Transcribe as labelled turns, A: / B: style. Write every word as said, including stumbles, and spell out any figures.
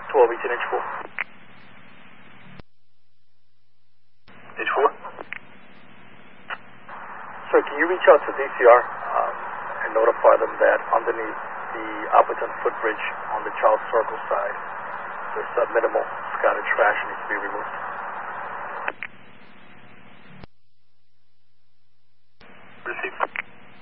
A: twelve, eighteen, H four. H four? Sir, can you reach out to D C R um, and notify them that underneath the Appleton footbridge on the Charles Circle side, there's a minimal scattered trash needs to be removed?